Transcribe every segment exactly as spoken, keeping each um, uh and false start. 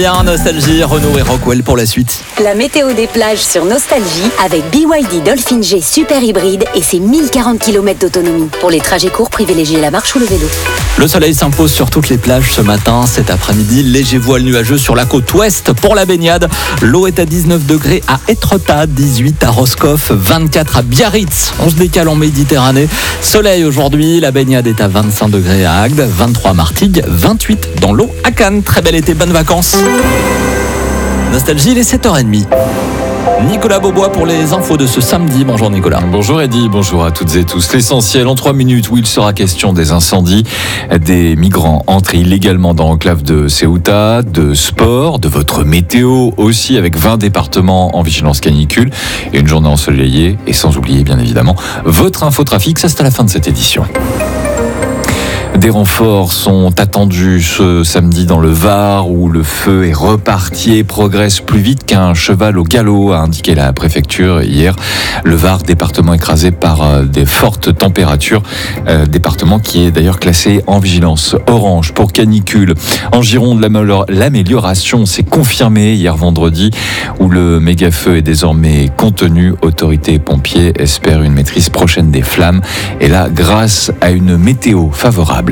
Bien, Nostalgie, Renaud et Rockwell pour la suite. La météo des plages sur Nostalgie avec B Y D Dolphin G Super Hybride et ses mille quarante kilomètres d'autonomie. Pour les trajets courts, privilégiez la marche ou le vélo. Le soleil s'impose sur toutes les plages ce matin. Cet après-midi, léger voile nuageux sur la côte ouest pour la baignade. L'eau est à dix-neuf degrés à Étretat, dix-huit à Roscoff, vingt-quatre à Biarritz. On se décale en Méditerranée. Soleil aujourd'hui, la baignade est à vingt-cinq degrés à Agde, vingt-trois à Martigues, vingt-huit dans l'eau à Cannes. Très bel été, bonnes vacances. Nostalgie, il est sept heures trente. Nicolas Beaubois pour les infos de ce samedi. Bonjour Nicolas. Bonjour Eddy, bonjour à toutes et tous. L'essentiel en trois minutes où il sera question des incendies, des migrants entrés illégalement dans l'enclave de Ceuta, de sport, de votre météo aussi avec vingt départements en vigilance canicule et une journée ensoleillée et sans oublier bien évidemment votre infotrafic. Ça c'est à la fin de cette édition. Des renforts sont attendus ce samedi dans le Var où le feu est reparti et progresse plus vite qu'un cheval au galop, a indiqué la préfecture hier. Le Var, département écrasé par des fortes températures, euh, département qui est d'ailleurs classé en vigilance orange pour canicule. En Gironde, l'amélioration s'est confirmée hier vendredi où le méga-feu est désormais contenu. Autorités et pompiers espèrent une maîtrise prochaine des flammes et là grâce à une météo favorable.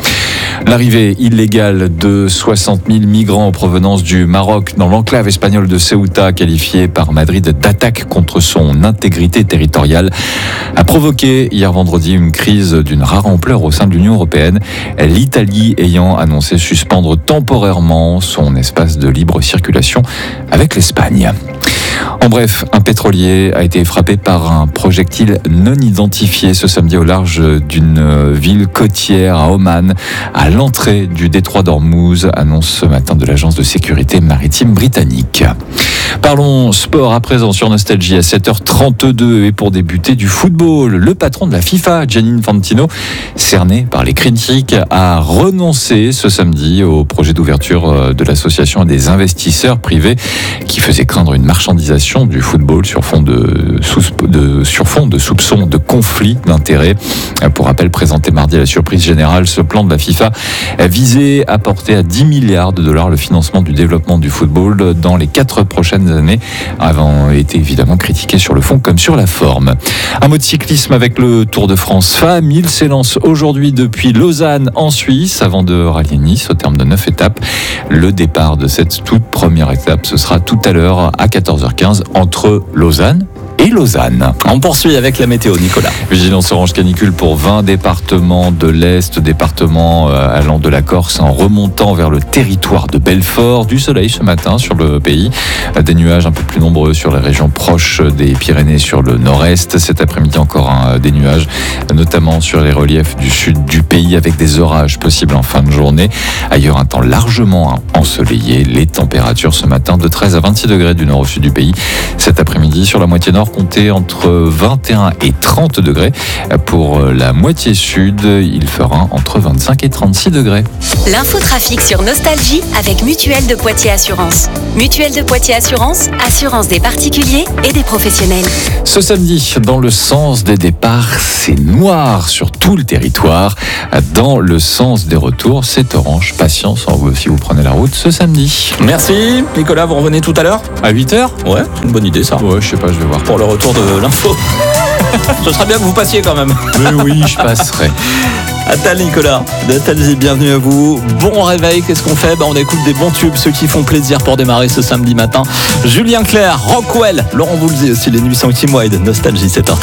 L'arrivée illégale de soixante mille migrants en provenance du Maroc dans l'enclave espagnole de Ceuta, qualifiée par Madrid d'attaque contre son intégrité territoriale, a provoqué hier vendredi une crise d'une rare ampleur au sein de l'Union européenne, l'Italie ayant annoncé suspendre temporairement son espace de libre circulation avec l'Espagne. En bref, un pétrolier a été frappé par un projectile non identifié ce samedi au large d'une ville côtière à Oman, à l'entrée du détroit d'Ormuz, annonce ce matin de l'agence de sécurité maritime britannique. Parlons sport à présent sur Nostalgie à sept heures trente-deux et pour débuter du football. Le patron de la FIFA, Gianni Infantino, cerné par les critiques, a renoncé ce samedi au projet d'ouverture de l'association des investisseurs privés qui faisait craindre une marchandisation du football sur fond de, sous, de, sur fond de soupçons de conflit d'intérêts. Pour rappel, présenté mardi à la surprise générale, ce plan de la FIFA visait à porter à dix milliards de dollars le financement du développement du football dans les quatre prochaines années, avant été évidemment critiqué sur le fond comme sur la forme. Un mot de cyclisme avec le Tour de France Femmes. Il s'élance aujourd'hui depuis Lausanne en Suisse avant de rallier Nice au terme de neuf étapes. Le départ de cette toute première étape, ce sera tout à l'heure à quatorze heures quinze entre Lausanne et Lausanne. On poursuit avec la météo, Nicolas. Vigilance orange canicule pour vingt départements de l'Est, départements allant de la Corse en remontant vers le territoire de Belfort. Du soleil ce matin sur le pays. Des nuages un peu plus nombreux sur les régions proches des Pyrénées sur le nord-est. Cet après-midi encore hein, des nuages, notamment sur les reliefs du sud du pays avec des orages possibles en fin de journée. Ailleurs, un temps largement ensoleillé. Les températures ce matin de treize à vingt-six degrés du nord au sud du pays. Cet après-midi sur la moitié nord, comptez entre vingt et un et trente degrés. Pour la moitié sud, il fera entre vingt-cinq et trente-six degrés. L'infotrafic sur Nostalgie avec Mutuelle de Poitiers Assurance. Mutuelle de Poitiers Assurance, assurance des particuliers et des professionnels. Ce samedi, dans le sens des départs, c'est noir sur tout le territoire. Dans le sens des retours, c'est orange. Patience si vous prenez la route ce samedi. Merci Nicolas, vous revenez tout à l'heure à huit heures. Ouais, c'est une bonne idée ça. Ouais, je sais pas, je vais voir. Pour le retour de l'info. Ce serait bien que vous passiez quand même. Mais oui, je passerai. Attal Nicolas, Nostalgie, bienvenue à vous. Bon réveil, qu'est-ce qu'on fait ? Ben, on écoute des bons tubes, ceux qui font plaisir pour démarrer ce samedi matin. Julien Clerc, Rockwell, Laurent Voulzy aussi, les nuits sans Team Wide, Nostalgie, sept heures trente.